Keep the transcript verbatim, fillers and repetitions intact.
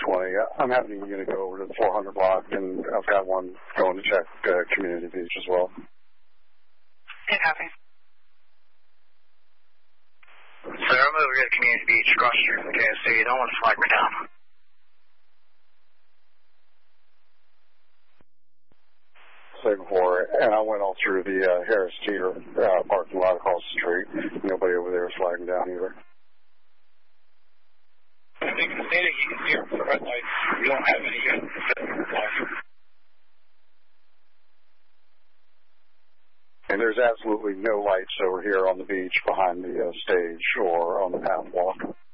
twenty. I'm happening to go over to the four hundred block, and I've got one going to check uh, Community Beach as well. Yeah, copy. Sir, I'm over here at Community Beach across the street from the K F C. You don't want to flag me down. Second floor, and I went all through the uh, Harris Teeter uh, parking lot across the street. Nobody over there is flagging down either. I think the data you can see are from the red lights. We don't have any yet. And there's absolutely no lights over here on the beach behind the uh, stage or on the path walk.